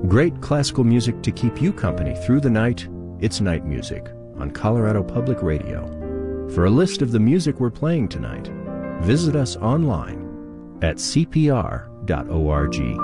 Great classical music to keep you company through the night. It's Night Music on Colorado Public Radio. For a list of the music we're playing tonight, visit us online at cpr.org.